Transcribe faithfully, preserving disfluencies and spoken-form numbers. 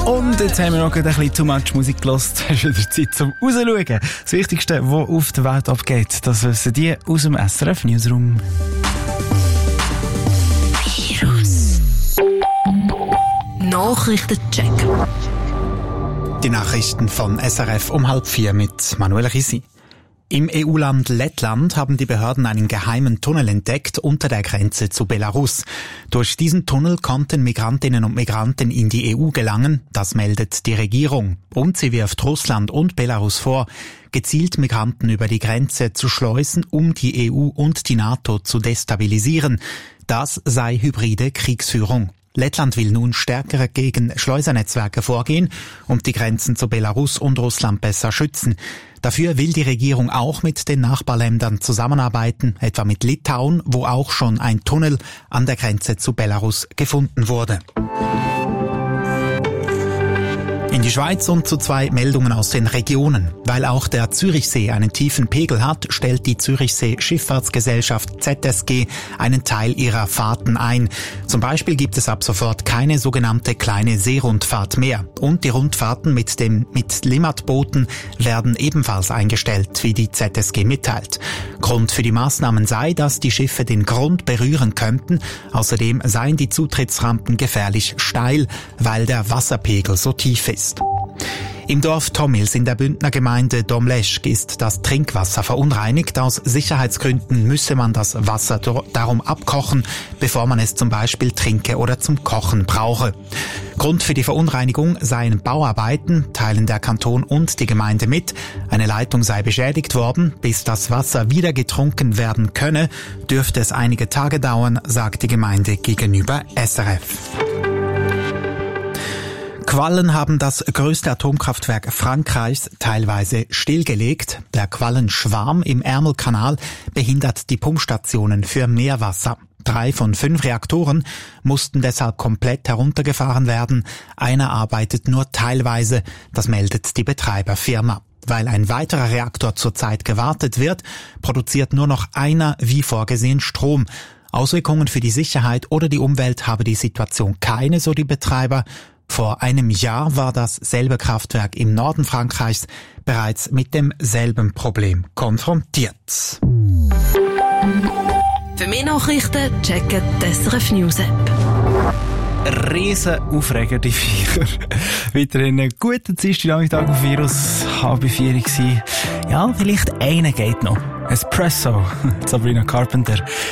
Und jetzt haben wir noch ein bisschen too much Musik gehört. Es ist wieder Zeit zum Rausschauen. Das Wichtigste, was auf der Welt abgeht, das wissen die aus dem S R F Newsroom. Virus. Nachrichtencheck. Die Nachrichten von S R F um halb vier mit Manuel Risi. Im E U-Land Lettland haben die Behörden einen geheimen Tunnel entdeckt unter der Grenze zu Belarus. Durch diesen Tunnel konnten Migrantinnen und Migranten in die E U gelangen, das meldet die Regierung. Und sie wirft Russland und Belarus vor, gezielt Migranten über die Grenze zu schleusen, um die E U und die NATO zu destabilisieren. Das sei hybride Kriegsführung. Lettland will nun stärker gegen Schleusernetzwerke vorgehen und die Grenzen zu Belarus und Russland besser schützen. Dafür will die Regierung auch mit den Nachbarländern zusammenarbeiten, etwa mit Litauen, wo auch schon ein Tunnel an der Grenze zu Belarus gefunden wurde. In die Schweiz und zu zwei Meldungen aus den Regionen. Weil auch der Zürichsee einen tiefen Pegel hat, stellt die Zürichsee Schifffahrtsgesellschaft Z S G einen Teil ihrer Fahrten ein. Zum Beispiel gibt es ab sofort keine sogenannte kleine Seerundfahrt mehr. Und die Rundfahrten mit dem mit Limmatbooten werden ebenfalls eingestellt, wie die Z S G mitteilt. Grund für die Maßnahmen sei, dass die Schiffe den Grund berühren könnten. Außerdem seien die Zutrittsrampen gefährlich steil, weil der Wasserpegel so tief ist. Im Dorf Tomils in der Bündner Gemeinde Domleschg ist das Trinkwasser verunreinigt. Aus Sicherheitsgründen müsse man das Wasser darum abkochen, bevor man es zum Beispiel trinke oder zum Kochen brauche. Grund für die Verunreinigung seien Bauarbeiten, teilen der Kanton und die Gemeinde mit. Eine Leitung sei beschädigt worden. Bis das Wasser wieder getrunken werden könne, dürfte es einige Tage dauern, sagt die Gemeinde gegenüber S R F. Quallen haben das größte Atomkraftwerk Frankreichs teilweise stillgelegt. Der Quallenschwarm im Ärmelkanal behindert die Pumpstationen für Meerwasser. Drei von fünf Reaktoren mussten deshalb komplett heruntergefahren werden. Einer arbeitet nur teilweise, das meldet die Betreiberfirma. Weil ein weiterer Reaktor zurzeit gewartet wird, produziert nur noch einer wie vorgesehen Strom. Auswirkungen für die Sicherheit oder die Umwelt habe die Situation keine, so die Betreiber. Vor einem Jahr war dasselbe Kraftwerk im Norden Frankreichs bereits mit demselben Problem konfrontiert. Für mehr Nachrichten checken die S R F News App. Riesen Aufreger, die Vierer. Weiterhin einen guten Dienstagnachmittag auf Virus, halb vier gewesen. Ja, vielleicht einer geht noch. Espresso, Sabrina Carpenter.